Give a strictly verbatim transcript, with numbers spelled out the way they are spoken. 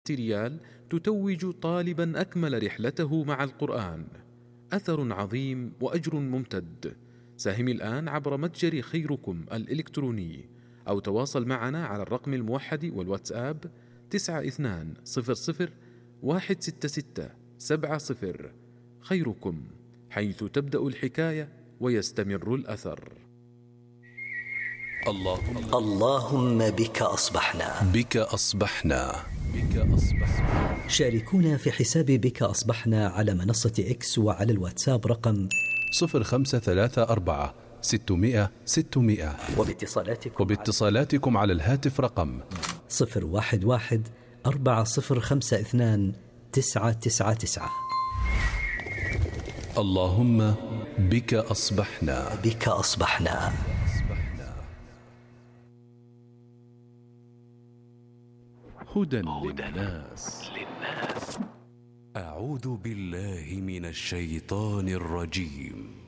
ريال تتوج طالبا أكمل رحلته مع القرآن. أثر عظيم وأجر ممتد. ساهم الآن عبر متجر خيركم الإلكتروني أو تواصل معنا على الرقم الموحد والواتساب تسعة اثنان صفر صفر واحد ستة ستة سبعة صفر. خيركم، حيث تبدأ الحكاية ويستمر الأثر. اللهم, اللهم بك أصبحنا بك أصبحنا بك أصبحنا. شاركونا في حساب بك أصبحنا على منصة إكس وعلى الواتساب رقم صفر خمسة ثلاثة أربعة ستمائة ستمائة، وباتصالاتكم, وباتصالاتكم على الهاتف رقم صفر واحد واحد أربعة صفر خمسة اثنان تسعة تسعة تسعة. اللهم بك أصبحنا بك أصبحنا. هدى للناس. أعوذ بالله من الشيطان الرجيم.